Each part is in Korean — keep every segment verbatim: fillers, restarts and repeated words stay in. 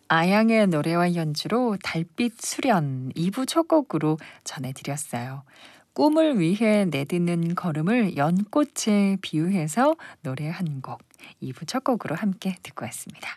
아양의 노래와 연주로 달빛 수련 이 부 첫 곡으로 전해드렸어요. 꿈을 위해 내딛는 걸음을 연꽃에 비유해서 노래 한 곡, 이 부 첫 곡으로 함께 듣고 왔습니다.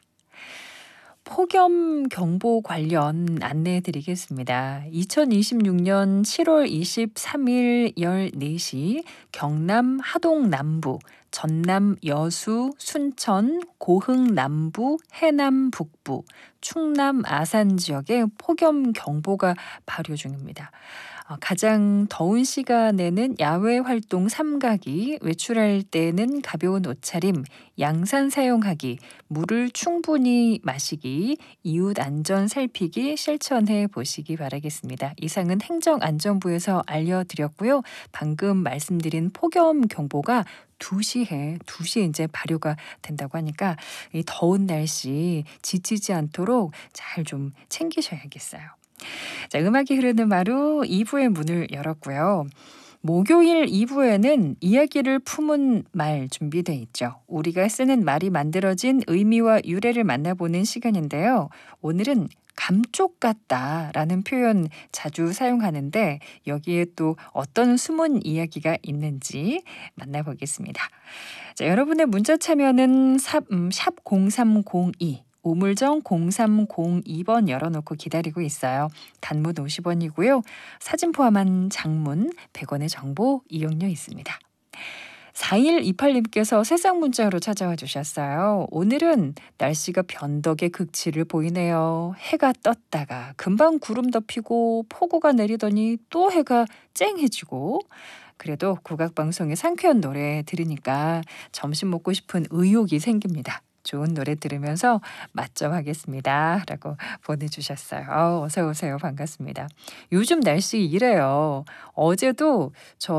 폭염 경보 관련 안내해 드리겠습니다. 이천이십육 년 칠월 이십삼일 열네 시 경남 하동 남부, 전남 여수, 순천, 고흥 남부, 해남 북부, 충남 아산 지역에 폭염 경보가 발효 중입니다. 어, 가장 더운 시간에는 야외 활동 삼가기, 외출할 때는 가벼운 옷차림, 양산 사용하기, 물을 충분히 마시기, 이웃 안전 살피기 실천해 보시기 바라겠습니다. 이상은 행정안전부에서 알려드렸고요. 방금 말씀드린 폭염 경보가 두 시에 두 시에 이제 발효가 된다고 하니까 이 더운 날씨 지치지 않도록 잘 좀 챙기셔야겠어요. 자, 음악이 흐르는 마루 이 부의 문을 열었고요. 목요일 이 부에는 이야기를 품은 말 준비돼 있죠. 우리가 쓰는 말이 만들어진 의미와 유래를 만나보는 시간인데요. 오늘은 감쪽 같다라는 표현 자주 사용하는데 여기에 또 어떤 숨은 이야기가 있는지 만나보겠습니다. 자, 여러분의 문자 참여는 샵, 음, 샵 공삼공이 우물정 공삼공이 번 열어놓고 기다리고 있어요. 단문 오십 원이고요. 사진 포함한 장문 백 원의 정보 이용료 있습니다. 사일이팔 님께서 세상 문자로 찾아와 주셨어요. 오늘은 날씨가 변덕의 극치를 보이네요. 해가 떴다가 금방 구름 덮이고 폭우가 내리더니 또 해가 쨍해지고 그래도 국악방송의 상쾌한 노래 들으니까 점심 먹고 싶은 의욕이 생깁니다. 좋은 노래 들으면서 맛점하겠습니다. 라고 보내주셨어요. 어, 어서 오세요. 반갑습니다. 요즘 날씨 이래요. 어제도 저